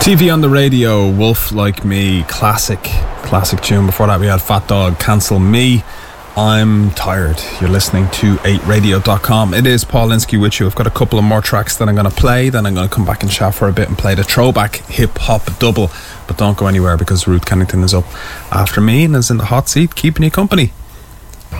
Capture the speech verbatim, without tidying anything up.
T V on the Radio, Wolf Like Me, classic, classic tune. Before that we had Fat Dog, Cancel Me. I'm tired. You're listening to eight radio dot com. It is Paul Linsky with you. I've got a couple of more tracks that I'm going to play, then I'm going to come back and chat for a bit and play the throwback hip-hop double. But don't go anywhere because Ruth Kennington is up after me and is in the hot seat keeping you company.